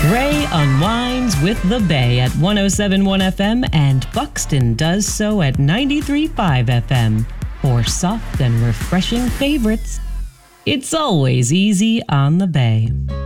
Gray unwinds with the Bay at 107.1 FM and Buxton does so at 93.5 FM. For soft and refreshing favorites, it's always easy on the Bay.